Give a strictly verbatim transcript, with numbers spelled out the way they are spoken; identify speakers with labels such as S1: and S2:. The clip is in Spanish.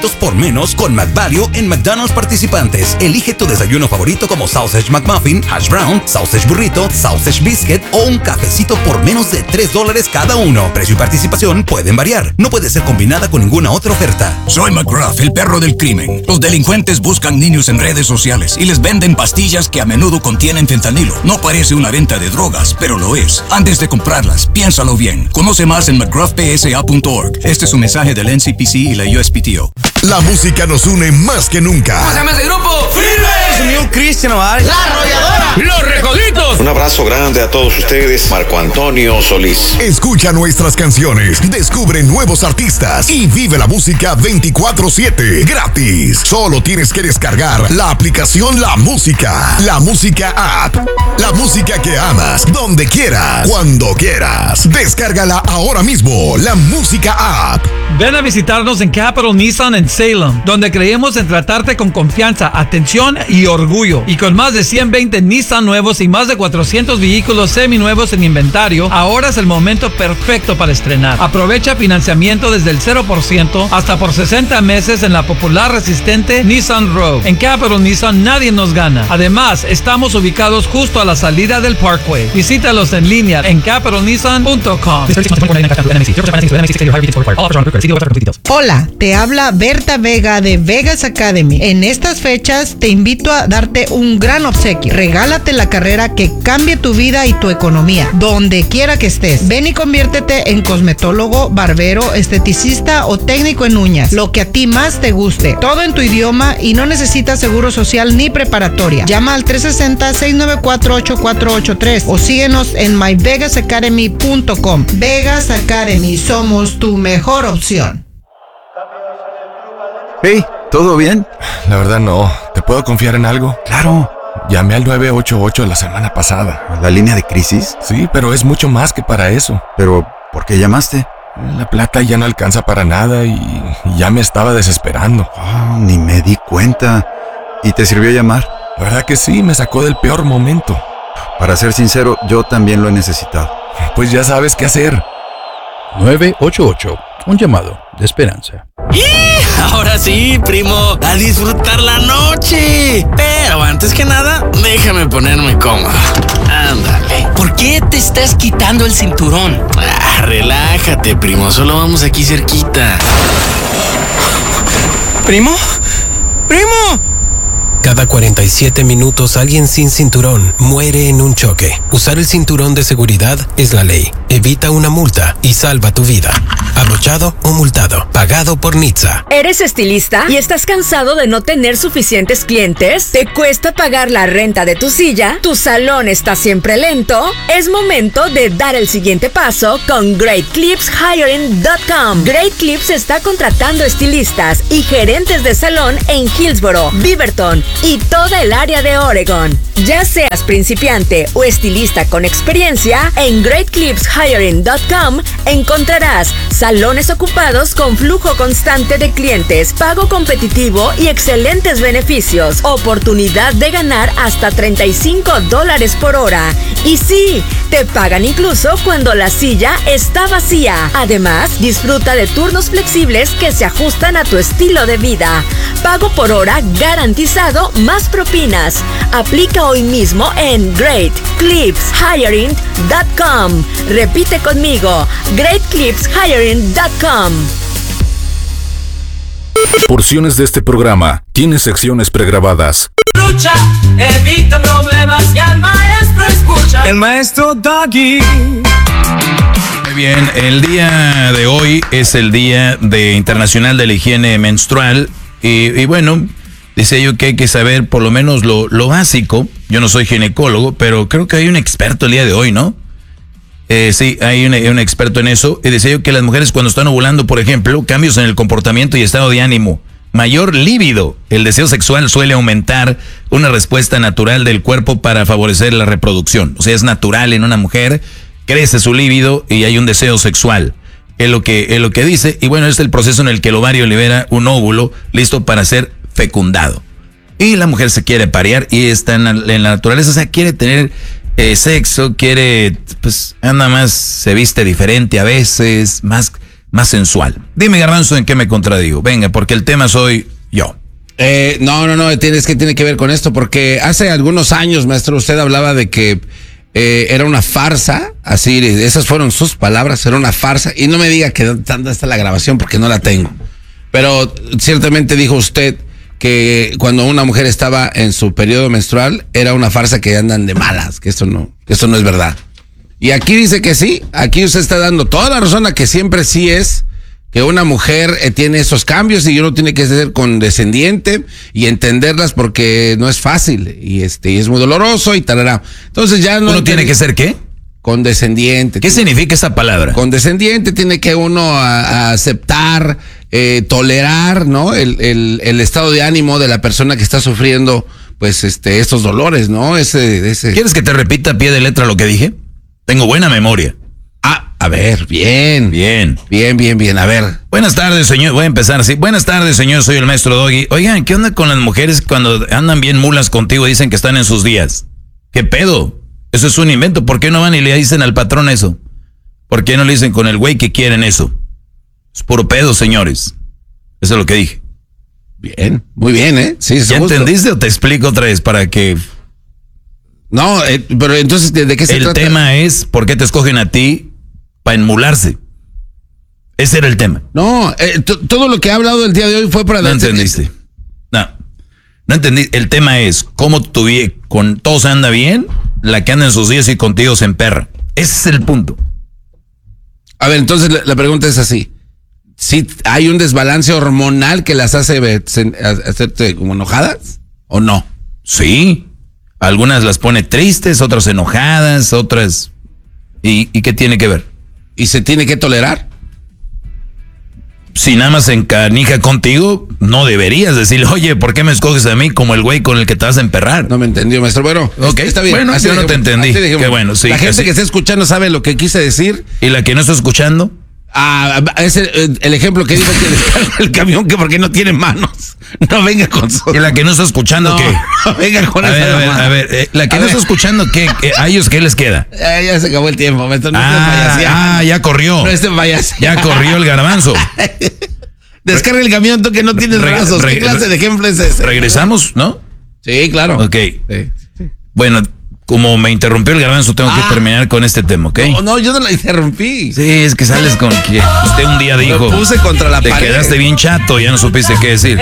S1: cafecitos por menos con McValue en McDonald's participantes. Elige tu desayuno favorito como Sausage McMuffin, Hash Brown, Sausage Burrito, Sausage Biscuit o un cafecito por menos de tres dólares cada uno. Precio y participación pueden variar. No puede ser combinada con ninguna otra oferta.
S2: Soy McGruff, el perro del crimen. Los delincuentes buscan niños en redes sociales y les venden pastillas que a menudo contienen fentanilo. No parece una venta de drogas, pero lo es. Antes de comprarlas, piénsalo bien. Conoce más en mcgruff p s a punto org. Este es un mensaje del N C P C y la U S P T O.
S3: La música nos une más que nunca.
S4: ¿Cómo se llama ese grupo? ¡Firmes!
S5: Unión Cristian Oval.
S4: La Arrolladora.
S5: Los Recoditos.
S6: Un abrazo grande a todos ustedes. Marco Antonio Solís.
S3: Escucha nuestras canciones, descubre nuevos artistas y vive la música veinticuatro siete gratis. Solo tienes que descargar la aplicación La Música. La Música App. La música que amas, donde quieras, cuando quieras. Descárgala ahora mismo. La Música App.
S7: Ven a visitarnos en Capital Nissan en Salem, donde creemos en tratarte con confianza, atención y orgullo. Y con más de ciento veinte Nissan nuevos y más de cuatrocientos vehículos seminuevos en inventario, ahora es el momento perfecto para estrenar. Aprovecha financiamiento desde el cero por ciento hasta por sesenta meses en la popular resistente Nissan Rogue. En Capital Nissan nadie nos gana. Además, estamos ubicados justo a la salida del Parkway. Visítalos en línea en capital nissan punto com.
S8: Hola, te habla Berta Vega de Vegas Academy. En estas fechas te invito a darte un gran obsequio. Regálate la carrera que cambie tu vida y tu economía, donde quiera que estés. Ven y conviértete en cosmetólogo, barbero, esteticista o técnico en uñas, lo que a ti más te guste. Todo en tu idioma y no necesitas seguro social ni preparatoria. Llama al tres seis cero, seis nueve cuatro, ocho cuatro ocho tres o síguenos en my vegas academy punto com. Vegas Academy, somos tu mejor opción.
S9: Hey, ¿todo bien?
S10: La verdad no. ¿Te puedo confiar en algo?
S9: Claro.
S10: Llamé al nueve ocho ocho la semana pasada.
S9: ¿La línea de crisis?
S10: Sí, pero es mucho más que para eso.
S9: ¿Pero por qué llamaste?
S10: La plata ya no alcanza para nada y ya me estaba desesperando.
S9: Oh, ni me di cuenta. ¿Y te sirvió llamar?
S10: La verdad que sí, me sacó del peor momento.
S9: Para ser sincero, yo también lo he necesitado.
S10: Pues ya sabes qué hacer.
S11: nueve ocho ocho, un llamado de esperanza.
S12: ¡Y! Ahora sí, primo, a disfrutar la noche. Pero antes que nada, déjame ponerme cómodo. Ándale.
S13: ¿Por qué te estás quitando el cinturón?
S12: Ah, relájate, primo, solo vamos aquí cerquita.
S13: ¿Primo? ¡Primo!
S14: Cada cuarenta y siete minutos alguien sin cinturón muere en un choque. Usar el cinturón de seguridad es la ley. Evita una multa y salva tu vida. Abrochado o multado. Pagado por N H T S A.
S15: ¿Eres estilista y estás cansado de no tener suficientes clientes? ¿Te cuesta pagar la renta de tu silla? ¿Tu salón está siempre lento? Es momento de dar el siguiente paso con great clips hiring punto com. Great Clips está contratando estilistas y gerentes de salón en Hillsboro, Beaverton y toda el área de Oregon. Ya seas principiante o estilista con experiencia, en great clips hiring punto com encontrarás salones ocupados con flujo constante de clientes, pago competitivo y excelentes beneficios, oportunidad de ganar hasta treinta y cinco dólares por hora. Y sí, te pagan incluso cuando la silla está vacía. Además, disfruta de turnos flexibles que se ajustan a tu estilo de vida. Pago por hora garantizado más propinas. Aplica hoy mismo en great clips hiring punto com. Repite conmigo, great clips hiring punto com.
S16: Porciones de este programa tiene secciones pregrabadas.
S4: Lucha, evita problemas y al maestro escucha.
S5: El maestro Doggy.
S17: Muy bien, el día de hoy es el Día de Internacional de la Higiene Menstrual y, y bueno, dice yo que hay que saber por lo menos lo, lo básico. Yo no soy ginecólogo, pero creo que hay un experto el día de hoy, ¿no? Eh, sí, hay un, un experto en eso. Y decía yo que las mujeres cuando están ovulando, por ejemplo, cambios en el comportamiento y estado de ánimo, mayor líbido, el deseo sexual suele aumentar, una respuesta natural del cuerpo para favorecer la reproducción. O sea, es natural en una mujer, crece su líbido y hay un deseo sexual. Es lo que, es lo que dice. Y bueno, es el proceso en el que el ovario libera un óvulo listo para ser fecundado. Y la mujer se quiere parear y está en la, en la naturaleza, o sea, quiere tener eh, sexo, quiere, pues, anda más, se viste diferente a veces, más, más sensual. Dime, Garbanzo, ¿en qué me contradigo? Venga, porque el tema soy yo.
S18: Eh, no, no, no, tienes que tiene que ver con esto, porque hace algunos años, maestro, usted hablaba de que eh, era una farsa, así, esas fueron sus palabras, era una farsa, y no me diga que dónde está la grabación porque no la tengo, pero ciertamente dijo usted que cuando una mujer estaba en su periodo menstrual era una farsa, que andan de malas, que esto no, que esto no es verdad. Y aquí dice que sí, aquí usted está dando toda la razón a que siempre sí es que una mujer eh, tiene esos cambios y uno tiene que ser condescendiente y entenderlas porque no es fácil y este y es muy doloroso y tal. Entonces ya no
S17: uno tiene que ser ¿qué?
S18: Condescendiente.
S17: ¿Qué significa esa palabra?
S18: Condescendiente, tiene que uno a, a aceptar, eh, tolerar, ¿no? El, el, el estado de ánimo de la persona que está sufriendo, pues, este, estos dolores, ¿no? Ese, ese.
S17: ¿Quieres que te repita a pie de letra lo que dije? Tengo buena memoria.
S18: Ah, a ver, bien.
S17: Bien.
S18: Bien, bien, bien, a ver.
S17: Buenas tardes, señor. Voy a empezar así. Buenas tardes, señor. Soy el maestro Doggy. Oigan, ¿qué onda con las mujeres cuando andan bien mulas contigo y dicen que están en sus días? ¿Qué pedo? Eso es un invento. ¿Por qué no van y le dicen al patrón eso? ¿Por qué no le dicen con el güey que quieren eso? Es puro pedo, señores. Eso es lo que dije.
S18: Bien, muy bien, ¿eh? Sí,
S17: ¿Ya gusto. entendiste o te explico otra vez para que...
S18: No, eh, pero entonces, ¿de qué se
S17: el
S18: trata?
S17: El tema es, ¿por qué te escogen a ti para enmularse? Ese era el tema.
S18: No, eh, todo lo que ha hablado el día de hoy fue para...
S17: No entendiste. No, no entendí. El tema es, ¿cómo tu vie- con todo se anda bien? La que anda en sus días y contigo se emperra. Ese es el punto.
S18: A ver, entonces la, la pregunta es así. ¿Si hay un desbalance hormonal que las hace hacerte como enojadas o no?
S17: Sí. Algunas las pone tristes, otras enojadas, otras... ¿Y, ¿Y qué tiene que ver?
S18: ¿Y se tiene que tolerar?
S17: Si nada más se encanija contigo, no deberías decirle, oye, ¿por qué me escoges a mí como el güey con el que te vas a emperrar?
S18: No me entendió, maestro. Bueno,
S17: okay.
S18: Está bien.
S17: Bueno,
S18: así
S17: yo no te entendí. Qué bueno, sí.
S18: La gente
S17: así.
S18: que está escuchando sabe lo que quise decir.
S17: ¿Y la que no está escuchando?
S18: Ah, es el, el ejemplo que dijo que descarga el camión que porque no tiene manos. No venga con su...
S17: ¿Y la que no está escuchando
S18: no,
S17: qué?
S18: No venga con
S17: a
S18: esa
S17: ver, a ver, a ver, eh, la que a no ver. está escuchando qué, ¿a ellos qué les queda?
S18: Eh, ya se acabó el tiempo, maestro. No
S17: ah, ah, ya corrió.
S18: No este payaso.
S17: Ya corrió el garbanzo.
S18: Descarga el camión tú que no tienes re, brazos. Re, ¿Qué clase re, de ejemplo es ese?
S17: Regresamos, ¿no?
S18: Sí, claro.
S17: Ok. Sí, sí. Bueno, como me interrumpió el garbanzo, tengo ah. que terminar con este tema, ¿ok?
S18: No, no, yo no la interrumpí.
S17: Sí, es que sales con que usted un día dijo...
S18: Lo puse contra la
S17: te
S18: pared.
S17: Te quedaste bien chato, ya no supiste qué decir.